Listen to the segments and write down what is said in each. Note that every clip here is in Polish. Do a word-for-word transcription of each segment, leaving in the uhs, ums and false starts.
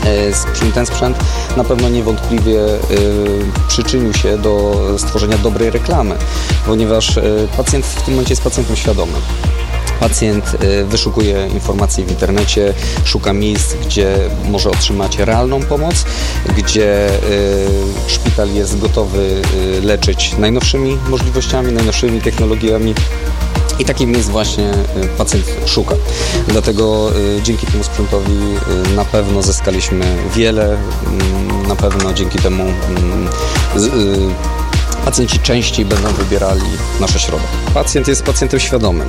Ten sprzęt na pewno niewątpliwie przyczynił się do stworzenia dobrej reklamy, ponieważ pacjent w tym momencie jest pacjentem świadomym. Pacjent wyszukuje informacji w internecie, szuka miejsc, gdzie może otrzymać realną pomoc, gdzie szpital jest gotowy leczyć najnowszymi możliwościami, najnowszymi technologiami. I takich miejsc właśnie pacjent szuka. Dlatego dzięki temu sprzętowi na pewno zyskaliśmy wiele, na pewno dzięki temu pacjenci częściej będą wybierali nasz ośrodek. Pacjent jest pacjentem świadomym.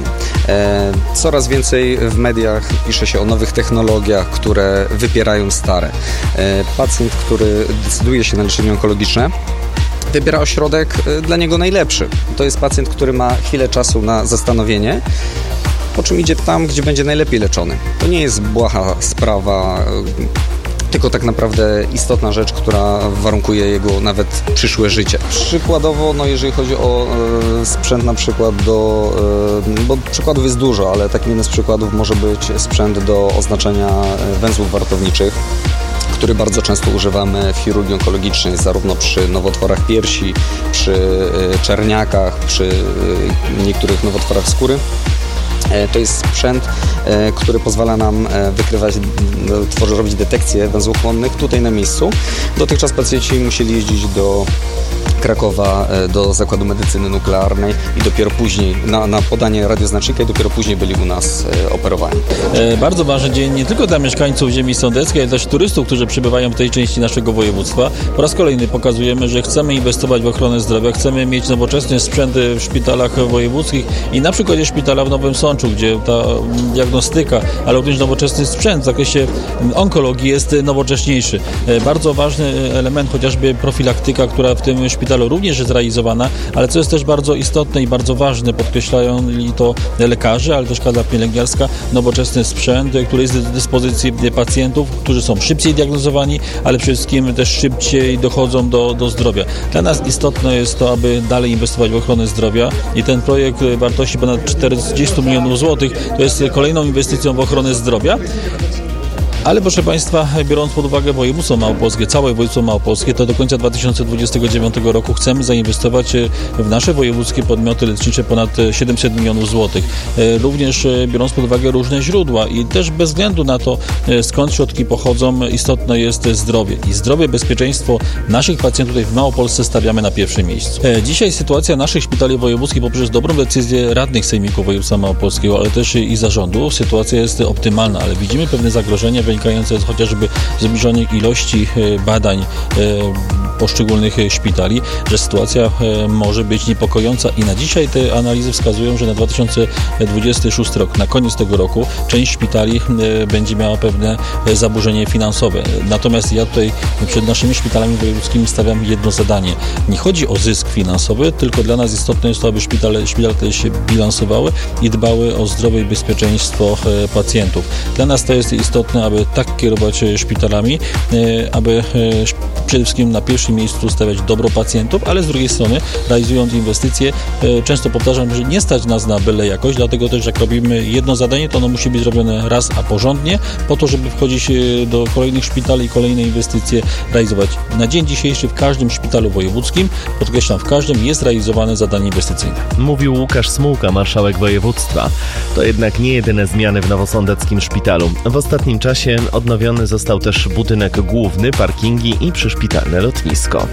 Coraz więcej w mediach pisze się o nowych technologiach, które wypierają stare. Pacjent, który decyduje się na leczenie onkologiczne, wybiera ośrodek dla niego najlepszy. To jest pacjent, który ma chwilę czasu na zastanowienie, po czym idzie tam, gdzie będzie najlepiej leczony. To nie jest błaha sprawa, tylko tak naprawdę istotna rzecz, która warunkuje jego nawet przyszłe życie. Przykładowo, no jeżeli chodzi o e, sprzęt na przykład do, e, bo przykładów jest dużo, ale takim jednym z przykładów może być sprzęt do oznaczenia węzłów wartowniczych, który bardzo często używamy w chirurgii onkologicznej, zarówno przy nowotworach piersi, przy czerniakach, przy niektórych nowotworach skóry. To jest sprzęt, który pozwala nam wykrywać, tworzyć, robić detekcję węzłów chłonnych tutaj na miejscu. Dotychczas pacjenci musieli jeździć do Krakowa, do Zakładu Medycyny Nuklearnej i dopiero później na, na podanie radioznacznika i dopiero później byli u nas e, operowani. E, bardzo ważny dzień nie tylko dla mieszkańców ziemi sądeckiej, ale też turystów, którzy przybywają w tej części naszego województwa. Po raz kolejny pokazujemy, że chcemy inwestować w ochronę zdrowia, chcemy mieć nowoczesne sprzęty w szpitalach wojewódzkich i na przykładzie szpitala w Nowym Sączu, gdzie ta diagnostyka, ale również nowoczesny sprzęt w zakresie onkologii jest nowocześniejszy. E, bardzo ważny element, chociażby profilaktyka, która w tym szpitalu również jest realizowana, ale co jest też bardzo istotne i bardzo ważne, podkreślają to lekarze, ale też kadra pielęgniarska, nowoczesny sprzęt, który jest do dyspozycji pacjentów, którzy są szybciej diagnozowani, ale przede wszystkim też szybciej dochodzą do, do zdrowia. Dla nas istotne jest to, aby dalej inwestować w ochronę zdrowia i ten projekt wartości ponad czterdzieści milionów złotych to jest kolejną inwestycją w ochronę zdrowia. Ale proszę Państwa, biorąc pod uwagę województwo małopolskie, całe województwo małopolskie, to do końca dwa tysiące dwudziestego dziewiątego roku chcemy zainwestować w nasze wojewódzkie podmioty lecznicze ponad siedemset milionów złotych. Również biorąc pod uwagę różne źródła i też bez względu na to, skąd środki pochodzą, istotne jest zdrowie. I zdrowie, bezpieczeństwo naszych pacjentów tutaj w Małopolsce stawiamy na pierwszym miejscu. Dzisiaj sytuacja naszych szpitali wojewódzkich poprzez dobrą decyzję radnych sejmików województwa małopolskiego, ale też i zarządu, sytuacja jest optymalna, ale widzimy pewne zagrożenia wynikające chociażby z zbliżonej ilości badań poszczególnych szpitali, że sytuacja może być niepokojąca i na dzisiaj te analizy wskazują, że na dwa tysiące dwudziesty szósty rok, na koniec tego roku, część szpitali będzie miała pewne zaburzenie finansowe. Natomiast ja tutaj przed naszymi szpitalami wojewódzkimi stawiam jedno zadanie. Nie chodzi o zysk finansowy, tylko dla nas istotne jest to, aby szpitale, szpitale te się bilansowały i dbały o zdrowie i bezpieczeństwo pacjentów. Dla nas to jest istotne, aby tak kierować szpitalami, aby przede wszystkim na pierwszym miejscu stawiać dobro pacjentów, ale z drugiej strony realizując inwestycje, często powtarzam, że nie stać nas na byle jakość, dlatego też jak robimy jedno zadanie, to ono musi być zrobione raz, a porządnie, po to, żeby wchodzić do kolejnych szpitali i kolejne inwestycje realizować. Na dzień dzisiejszy w każdym szpitalu wojewódzkim, podkreślam, w każdym jest realizowane zadanie inwestycyjne. Mówił Łukasz Smułka, marszałek województwa. To jednak nie jedyne zmiany w nowosądeckim szpitalu. W ostatnim czasie odnowiony został też budynek główny, parkingi i przyszpitalne lotnisko.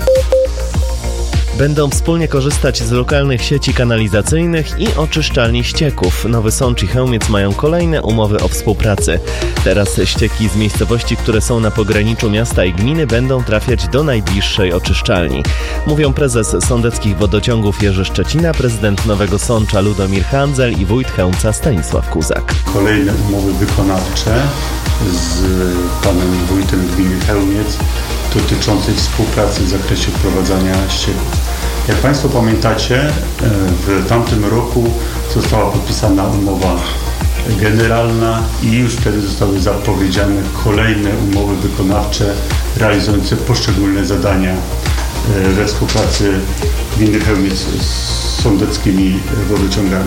Będą wspólnie korzystać z lokalnych sieci kanalizacyjnych i oczyszczalni ścieków. Nowy Sącz i Chełmiec mają kolejne umowy o współpracy. Teraz ścieki z miejscowości, które są na pograniczu miasta i gminy, będą trafiać do najbliższej oczyszczalni. Mówią prezes Sądeckich Wodociągów Jerzy Szczecina, prezydent Nowego Sącza Ludomir Handzel i wójt Chełmca Stanisław Kuzak. Kolejne umowy wykonawcze z panem wójtem gminy Chełmiec dotyczącej współpracy w zakresie wprowadzania ścieków. Jak Państwo pamiętacie, w tamtym roku została podpisana umowa generalna i już wtedy zostały zapowiedziane kolejne umowy wykonawcze realizujące poszczególne zadania we współpracy gminy Chełmiec z sądeckimi wodociągami.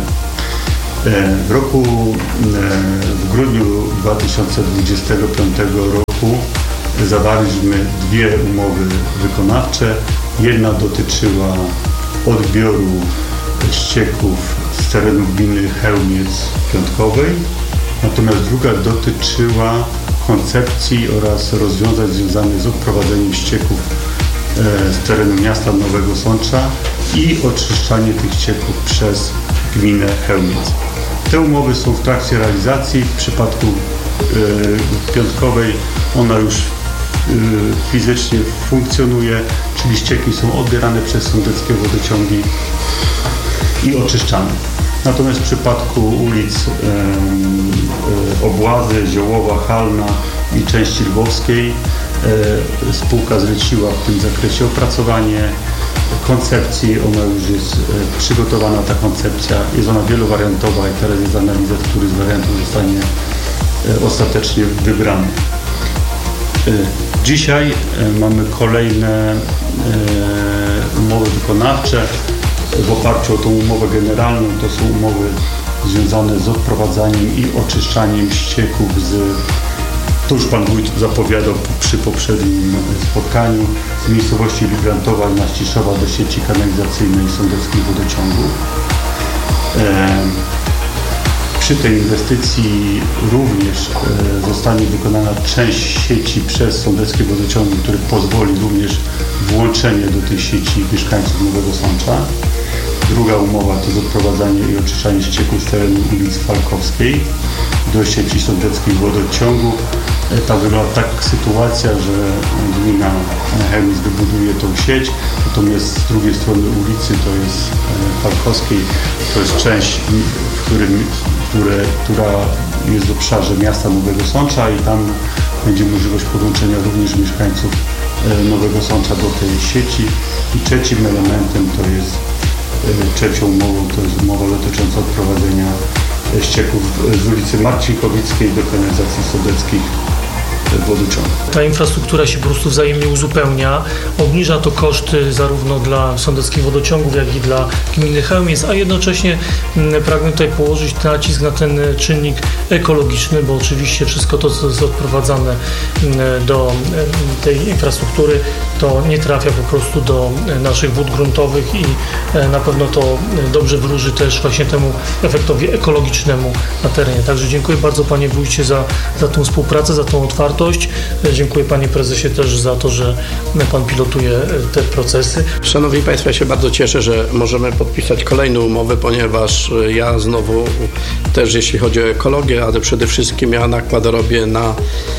W roku, w grudniu dwa tysiące dwudziestego piątego roku zawarliśmy dwie umowy wykonawcze. Jedna dotyczyła odbioru ścieków z terenu gminy Chełmiec-Piątkowej, natomiast druga dotyczyła koncepcji oraz rozwiązań związanych z odprowadzeniem ścieków z terenu miasta Nowego Sącza i oczyszczanie tych ścieków przez gminę Chełmiec. Te umowy są w trakcie realizacji. W przypadku y, Piątkowej ona już y, fizycznie funkcjonuje, czyli ścieki są odbierane przez sądeckie wodociągi i oczyszczane. Natomiast w przypadku ulic y, y, Obłazy, Ziołowa, Halna i części lwowskiej y, spółka zleciła w tym zakresie opracowanie koncepcji. Ona już jest y, przygotowana, ta koncepcja. Jest ona wielowariantowa i teraz jest analiza, który z wariantów zostanie y, ostatecznie wybrany. Y, dzisiaj y, mamy kolejne y, umowy wykonawcze. W oparciu o tą umowę generalną to są umowy związane z odprowadzaniem i oczyszczaniem ścieków z, to już Pan Wójt zapowiadał przy poprzednim spotkaniu, z miejscowości Librantowa i Naściszowa do sieci kanalizacyjnej sądeckich wodociągów. E, przy tej inwestycji również e, zostanie wykonana część sieci przez sądeckie wodociągi, które pozwoli również włączenie do tej sieci mieszkańców Nowego Sącza. Druga umowa to jest odprowadzanie i oczyszczanie ścieków z terenu ulicy Falkowskiej do sieci sądeckich wodociągów. Ta wygląda tak sytuacja, że gmina Chełmiec wybuduje tą sieć, natomiast z drugiej strony ulicy, to jest Falkowskiej, to jest część, w którym, które, która jest w obszarze miasta Nowego Sącza i tam będzie możliwość podłączenia również mieszkańców Nowego Sącza do tej sieci. I trzecim elementem to jest Trzecią umową to jest umowa dotycząca odprowadzenia ścieków z ulicy Marcinkowickiej do kanalizacji sodeckich wodociągu. Ta infrastruktura się po prostu wzajemnie uzupełnia, obniża to koszty zarówno dla sądeckich wodociągów, jak i dla gminy Chełmiec, a jednocześnie pragnę tutaj położyć nacisk na ten czynnik ekologiczny, bo oczywiście wszystko to, co jest odprowadzane do tej infrastruktury, to nie trafia po prostu do naszych wód gruntowych i na pewno to dobrze wróży też właśnie temu efektowi ekologicznemu na terenie. Także dziękuję bardzo Panie Wójcie za, za tą współpracę, za tą otwartość. Dziękuję Panie Prezesie też za to, że Pan pilotuje te procesy. Szanowni Państwo, ja się bardzo cieszę, że możemy podpisać kolejne umowy, ponieważ ja znowu też jeśli chodzi o ekologię, ale przede wszystkim ja nakład robię na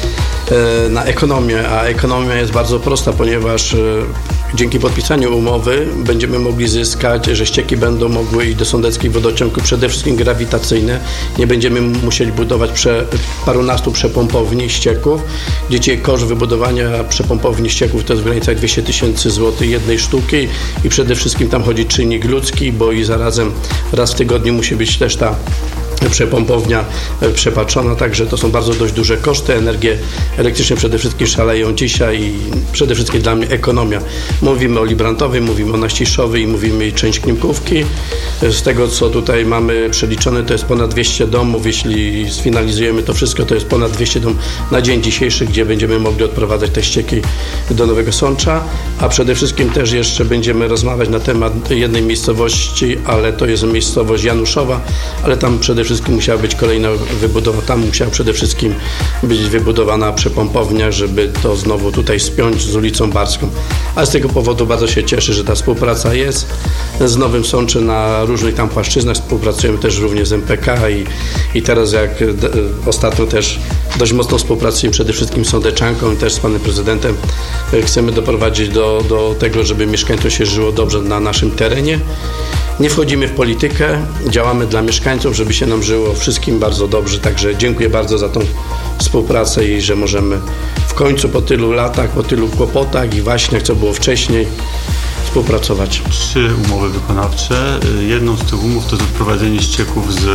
na ekonomię, a ekonomia jest bardzo prosta, ponieważ dzięki podpisaniu umowy będziemy mogli zyskać, że ścieki będą mogły iść do sądeckich wodociągów, przede wszystkim grawitacyjne. Nie będziemy musieli budować prze, parunastu przepompowni ścieków, gdzie dzisiaj koszt wybudowania przepompowni ścieków to jest w granicach dwieście tysięcy złotych jednej sztuki i przede wszystkim tam chodzi czynnik ludzki, bo i zarazem raz w tygodniu musi być też ta przepompownia przepatrzona, także to są bardzo dość duże koszty. Energie elektryczne przede wszystkim szaleją dzisiaj i przede wszystkim dla mnie ekonomia. Mówimy o Librantowej, mówimy o Naściszowej i mówimy część Klimkówki. Z tego, co tutaj mamy przeliczone, to jest ponad dwieście domów. Jeśli sfinalizujemy to wszystko, to jest ponad dwieście domów na dzień dzisiejszy, gdzie będziemy mogli odprowadzać te ścieki do Nowego Sącza, a przede wszystkim też jeszcze będziemy rozmawiać na temat jednej miejscowości, ale to jest miejscowość Januszowa, ale tam przede wszystkim musiała być kolejna wybudowa, tam musiała przede wszystkim być wybudowana przepompownia, żeby to znowu tutaj spiąć z ulicą Barską. A z tego powodu bardzo się cieszę, że ta współpraca jest z Nowym Sączem na różnych tam płaszczyznach. Współpracujemy też również z M P K i, i teraz jak d- ostatnio też dość mocno współpracujemy przede wszystkim z Sądeczanką i też z panem prezydentem. Chcemy doprowadzić do, do tego, żeby mieszkańcom się żyło dobrze na naszym terenie. Nie wchodzimy w politykę, działamy dla mieszkańców, żeby się nam żyło wszystkim bardzo dobrze, także dziękuję bardzo za tą współpracę i że możemy w końcu po tylu latach, po tylu kłopotach i waśniach, co było wcześniej, współpracować. Trzy umowy wykonawcze. Jedną z tych umów to jest odprowadzenie ścieków z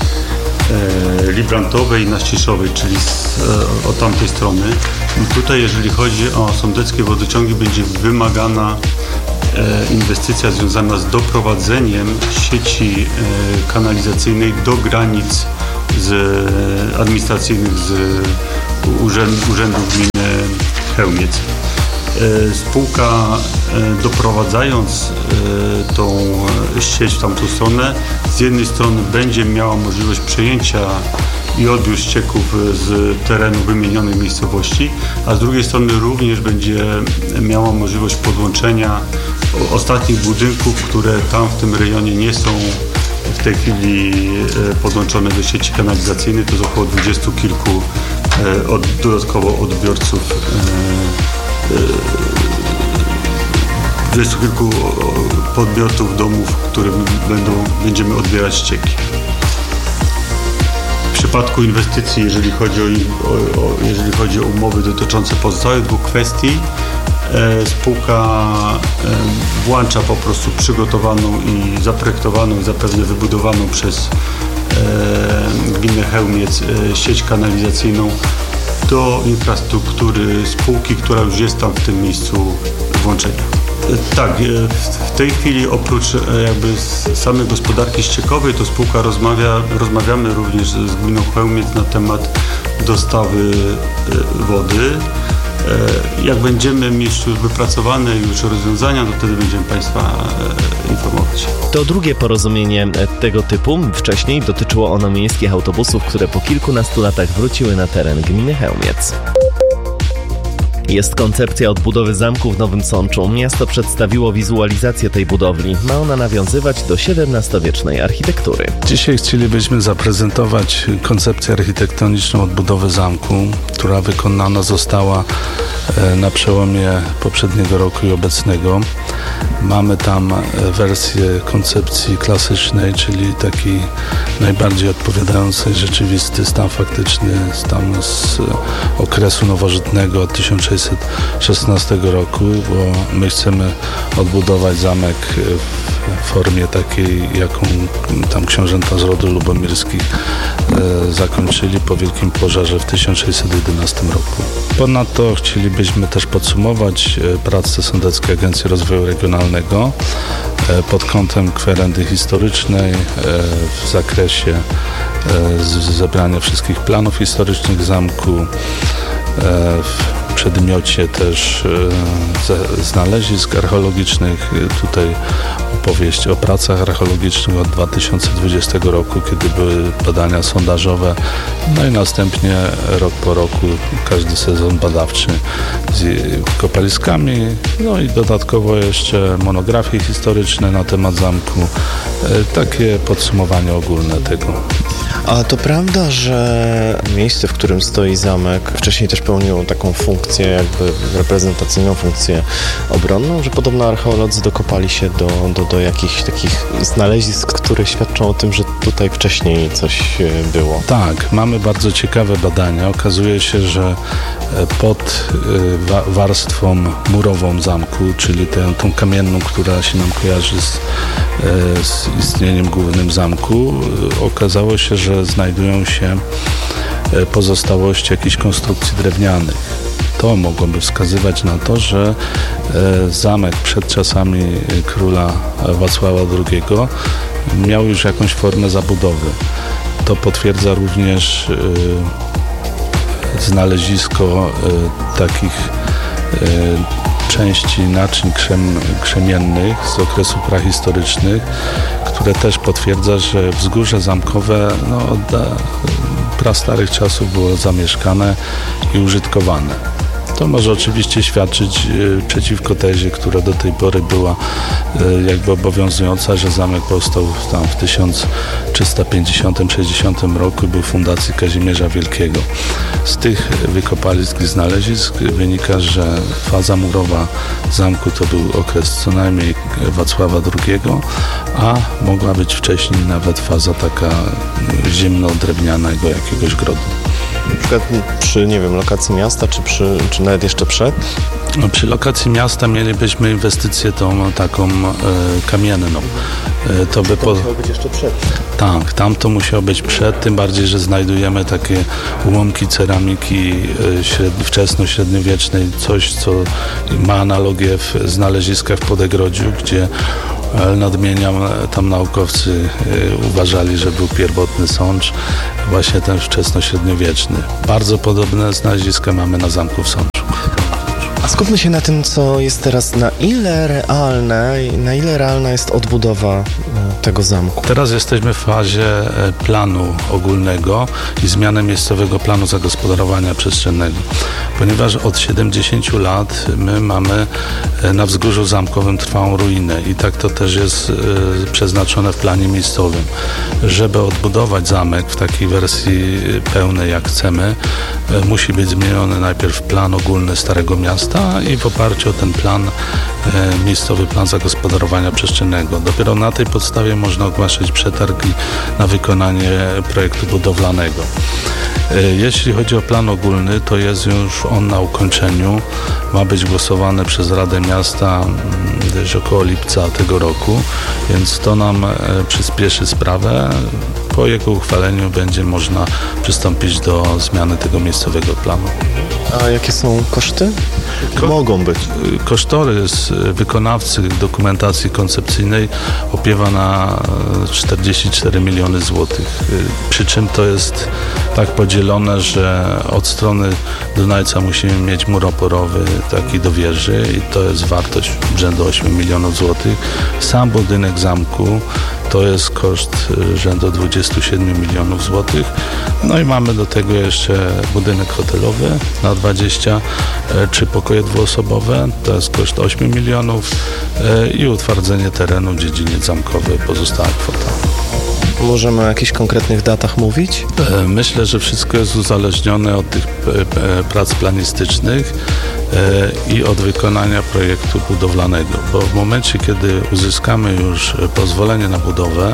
e, Librantowej i Naściszowej, czyli z, e, od tamtej strony. I tutaj, jeżeli chodzi o sądeckie wodociągi, będzie wymagana inwestycja związana z doprowadzeniem sieci kanalizacyjnej do granic z administracyjnych z urzęd, urzędów gminy Chełmiec. Spółka, doprowadzając tą sieć w tamtą stronę, z jednej strony będzie miała możliwość przejęcia i odbiór ścieków z terenu wymienionej miejscowości, a z drugiej strony również będzie miała możliwość podłączenia ostatnich budynków, które tam w tym rejonie nie są w tej chwili podłączone do sieci kanalizacyjnej. To jest około dwudziestu kilku od, dodatkowo odbiorców, dwudziestu kilku podmiotów, domów, które będą, będziemy odbierać ścieki. W przypadku inwestycji, jeżeli chodzi o, o, o, jeżeli chodzi o umowy dotyczące pozostałych dwóch kwestii, e, spółka e, włącza po prostu przygotowaną i zaprojektowaną i zapewne wybudowaną przez e, gminę Chełmiec e, sieć kanalizacyjną do infrastruktury spółki, która już jest tam w tym miejscu włączenia. Tak, w tej chwili oprócz jakby samej gospodarki ściekowej, to spółka rozmawia, rozmawiamy również z gminą Chełmiec na temat dostawy wody. Jak będziemy mieć już wypracowane już rozwiązania, to wtedy będziemy Państwa informować. To drugie porozumienie tego typu. Wcześniej dotyczyło ono miejskich autobusów, które po kilkunastu latach wróciły na teren gminy Chełmiec. Jest koncepcja odbudowy zamku w Nowym Sączu. Miasto przedstawiło wizualizację tej budowli. Ma ona nawiązywać do siedemnastowiecznej architektury. Dzisiaj chcielibyśmy zaprezentować koncepcję architektoniczną odbudowy zamku, która wykonana została na przełomie poprzedniego roku i obecnego. Mamy tam wersję koncepcji klasycznej, czyli taki najbardziej odpowiadający rzeczywisty stan faktyczny, stan z okresu nowożytnego od tysiąc sześćset szesnastego roku, bo my chcemy odbudować zamek w formie takiej, jaką tam książęta z rodu lubomirskich e, zakończyli po wielkim pożarze w tysiąc sześćset jedenastym roku. Ponadto chcielibyśmy też podsumować pracę Sądeckiej Agencji Rozwoju Regionalnego e, pod kątem kwerendy historycznej e, w zakresie e, zebrania wszystkich planów historycznych zamku, e, w przedmiocie też e, znalezisk archeologicznych. Tutaj opowieść o pracach archeologicznych od dwa tysiące dwudziestego roku, kiedy były badania sondażowe, no i następnie rok po roku każdy sezon badawczy z kopaliskami, no i dodatkowo jeszcze monografie historyczne na temat zamku. E, takie podsumowanie ogólne tego. A to prawda, że miejsce, w którym stoi zamek, wcześniej też pełniło taką funkcję, jakby reprezentacyjną, funkcję obronną, że podobno archeolodzy dokopali się do, do, do jakichś takich znalezisk, które świadczą o tym, że tutaj wcześniej coś było? Tak, mamy bardzo ciekawe badania. Okazuje się, że pod warstwą murową zamku, czyli tę, tą kamienną, która się nam kojarzy z, z istnieniem głównym zamku, okazało się, że znajdują się pozostałości jakichś konstrukcji drewnianych. To mogłoby wskazywać na to, że zamek przed czasami króla Wacława drugiego miał już jakąś formę zabudowy. To potwierdza również znalezisko takich części naczyń krzem, krzemiennych z okresu prahistorycznych, które też potwierdza, że wzgórze zamkowe no, od prastarych czasów było zamieszkane i użytkowane. To może oczywiście świadczyć e, przeciwko tezie, która do tej pory była e, jakby obowiązująca, że zamek powstał tam w tysiąc trzysta pięćdziesiątym sześćdziesiątym roku, był fundacji Kazimierza Wielkiego. Z tych wykopalisk i znalezisk wynika, że faza murowa zamku to był okres co najmniej Wacława drugiego, a mogła być wcześniej nawet faza taka ziemno-drewnianego jakiegoś grodu. Na przykład przy, nie wiem, lokacji miasta, czy, przy, czy nawet jeszcze przed? No, przy lokacji miasta mielibyśmy inwestycję tą taką e, kamienną. E, to by to po... musiało być jeszcze przed. Tak, tam to musiało być przed, tym bardziej, że znajdujemy takie ułamki ceramiki e, śred... wczesno-średniowiecznej, coś co ma analogię w znaleziskach w Podegrodziu, gdzie nadmieniam, tam naukowcy e, uważali, że był pierwotny sącz, właśnie ten wczesno-średniowieczny. Bardzo podobne znaleziska mamy na zamku w Sączu. Skupmy się na tym, co jest teraz, na ile realne, na ile realna jest odbudowa tego zamku. Teraz jesteśmy w fazie planu ogólnego i zmiany miejscowego planu zagospodarowania przestrzennego, ponieważ od siedemdziesięciu lat my mamy na wzgórzu zamkowym trwałą ruinę i tak to też jest przeznaczone w planie miejscowym. Żeby odbudować zamek w takiej wersji pełnej, jak chcemy, musi być zmieniony najpierw plan ogólny Starego Miasta i w oparciu o ten plan miejscowy plan zagospodarowania przestrzennego. Dopiero na tej podstawie można ogłaszać przetargi na wykonanie projektu budowlanego. Jeśli chodzi o plan ogólny, to jest już on na ukończeniu. Ma być głosowany przez Radę Miasta gdzieś około lipca tego roku, więc to nam przyspieszy sprawę. Po jego uchwaleniu będzie można przystąpić do zmiany tego miejscowego planu. A jakie są koszty? Ko- Mogą być. Kosztorys wykonawcy dokumentacji koncepcyjnej opiewa na czterdzieści cztery miliony złotych. Przy czym to jest tak podzielone, że od strony Dunajca musimy mieć mur oporowy taki do wieży i to jest wartość rzędu ośmiu milionów złotych. Sam budynek zamku to jest koszt rzędu dwudziestu siedmiu milionów złotych. No i mamy do tego jeszcze budynek hotelowy na dwadzieścia trzy pokoje dwuosobowe, to jest koszt ośmiu milionów i utwardzenie terenu, dziedziniec zamkowy, pozostała kwota. Możemy o jakichś konkretnych datach mówić? Myślę, że wszystko jest uzależnione od tych prac planistycznych i od wykonania projektu budowlanego, bo w momencie, kiedy uzyskamy już pozwolenie na budowę,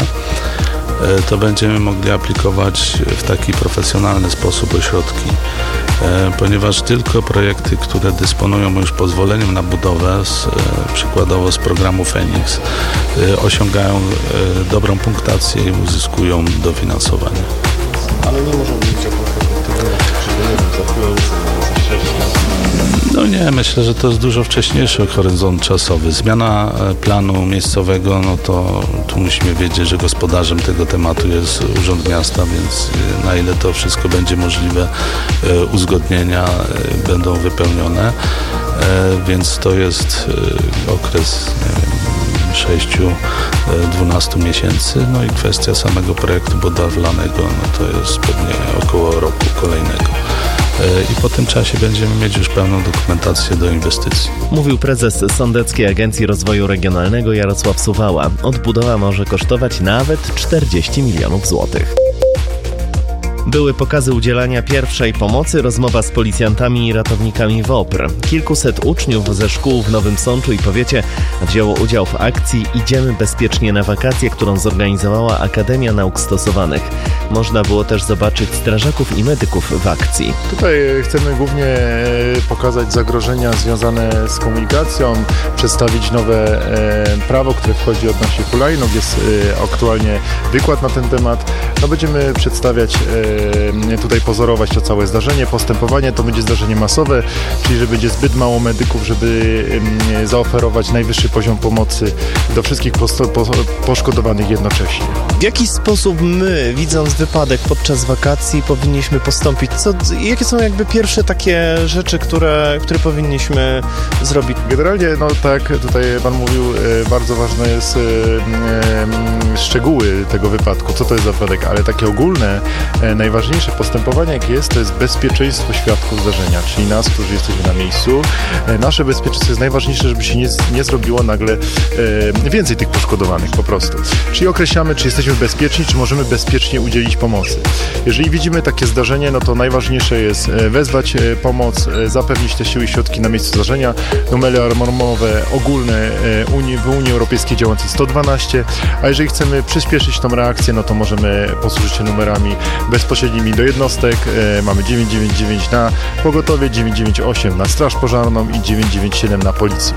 to będziemy mogli aplikować w taki profesjonalny sposób o środki, ponieważ tylko projekty, które dysponują już pozwoleniem na budowę, z, przykładowo z programu Feniks, osiągają dobrą punktację i uzyskują dofinansowanie. Ale nie możemy mówić o konkretnych terminach, czyli nie wiem, za chwilę, za sześć lat. No nie, myślę, że to jest dużo wcześniejszy horyzont czasowy. Zmiana planu miejscowego, no to tu musimy wiedzieć, że gospodarzem tego tematu jest Urząd Miasta, więc na ile to wszystko będzie możliwe, uzgodnienia będą wypełnione, więc to jest okres, nie wiem, sześć do dwunastu miesięcy, no i kwestia samego projektu budowlanego, no to jest pewnie około roku kolejnego. I po tym czasie będziemy mieć już pełną dokumentację do inwestycji. Mówił prezes Sądeckiej Agencji Rozwoju Regionalnego Jarosław Suwała. Odbudowa może kosztować nawet czterdzieści milionów złotych. Były pokazy udzielania pierwszej pomocy, rozmowa z policjantami i ratownikami WOPR. Kilkuset uczniów ze szkół w Nowym Sączu i powiecie wzięło udział w akcji Idziemy bezpiecznie na wakacje, którą zorganizowała Akademia Nauk Stosowanych. Można było też zobaczyć strażaków i medyków w akcji. Tutaj chcemy głównie pokazać zagrożenia związane z komunikacją, przedstawić nowe prawo, które wchodzi odnośnie hulajnóg. Jest aktualnie wykład na ten temat. No, będziemy przedstawiać, tutaj pozorować to całe zdarzenie. Postępowanie to będzie zdarzenie masowe, czyli że będzie zbyt mało medyków, żeby zaoferować najwyższy poziom pomocy do wszystkich poszkodowanych jednocześnie. W jaki sposób my, widząc wypadek podczas wakacji, powinniśmy postąpić? Co, jakie są jakby pierwsze takie rzeczy, które, które powinniśmy zrobić? Generalnie, no tak, tutaj Pan mówił, bardzo ważne jest szczegóły tego wypadku, co to jest za wypadek, ale takie ogólne, najważniejsze postępowanie, jakie jest, to jest bezpieczeństwo świadków zdarzenia, czyli nas, którzy jesteśmy na miejscu. Nasze bezpieczeństwo jest najważniejsze, żeby się nie, nie zrobiło nagle więcej tych poszkodowanych po prostu. Czyli określamy, czy jesteśmy bezpieczni, czy możemy bezpiecznie udzielić pomocy. Jeżeli widzimy takie zdarzenie, no to najważniejsze jest wezwać pomoc, zapewnić te siły i środki na miejscu zdarzenia. Numery alarmowe ogólne Unii, w Unii Europejskiej działające sto dwanaście, a jeżeli chcemy przyspieszyć tą reakcję, no to możemy posłużyć się numerami bezpośrednimi do jednostek. Mamy dziewięć dziewięć dziewięć na pogotowie, dziewięć dziewięć osiem na straż pożarną i dziewięć dziewięć siedem na policję.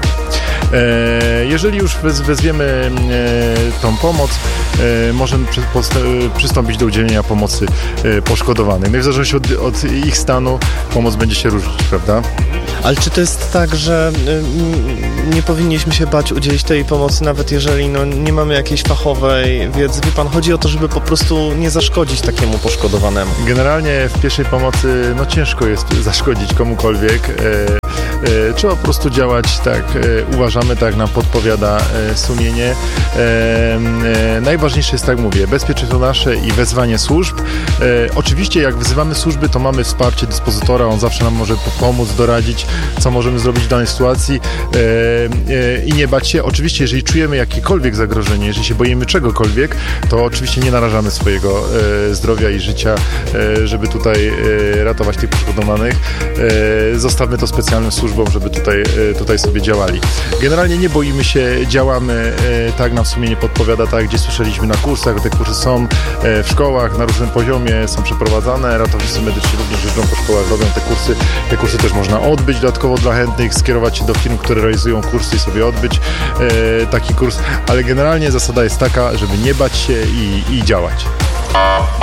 Jeżeli już wezwiemy tą pomoc, możemy przystąpić do udzielenia pomocy poszkodowanym. No i w zależności od, od ich stanu pomoc będzie się różnić, prawda? Ale czy to jest tak, że nie powinniśmy się bać udzielić tej pomocy, nawet jeżeli no, nie mamy jakiejś fachowej wiedzy? Wie Pan, chodzi o to, żeby po prostu nie zaszkodzić takiemu poszkodowanemu. Generalnie w pierwszej pomocy no, ciężko jest zaszkodzić komukolwiek. E, trzeba po prostu działać tak, e, uważamy, tak nam podpowiada e, sumienie. E, e, najważniejsze jest, tak mówię, bezpieczeństwo nasze i wezwanie służb. E, oczywiście jak wzywamy służby, to mamy wsparcie dyspozytora, on zawsze nam może pomóc, doradzić, co możemy zrobić w danej sytuacji e, e, i nie bać się. Oczywiście, jeżeli czujemy jakiekolwiek zagrożenie, jeżeli się boimy czegokolwiek, to oczywiście nie narażamy swojego e, zdrowia i życia, e, żeby tutaj e, ratować tych poszkodowanych. E, zostawmy to specjalnym służbom, żeby tutaj, e, tutaj sobie działali. Generalnie nie boimy się, działamy, e, tak nam sumienie podpowiada, tak, gdzie słyszeliśmy na kursach, te kursy są e, w szkołach na różnym poziomie, są przeprowadzane, ratownicy medyczni również jeżdżą po szkołach, robią te kursy. Te kursy też można odbyć dodatkowo dla chętnych, skierować się do firm, które realizują kursy i sobie odbyć e, taki kurs, ale generalnie zasada jest taka, żeby nie bać się i, i działać.